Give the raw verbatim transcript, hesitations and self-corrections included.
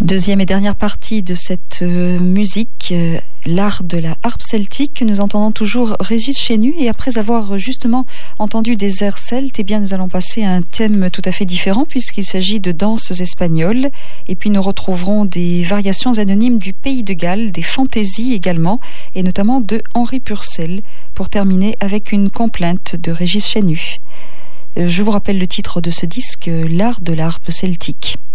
Deuxième et dernière partie de cette euh, musique, euh, l'art de la harpe celtique. Nous entendons toujours Régis Chenu, et après avoir justement entendu des airs celtes, eh bien nous allons passer à un thème tout à fait différent puisqu'il s'agit de danses espagnoles. Et puis nous retrouverons des variations anonymes du pays de Galles, des fantaisies également, et notamment de Henri Purcell, pour terminer avec une complainte de Régis Chenu. Euh, je vous rappelle le titre de ce disque, l'art de la harpe celtique.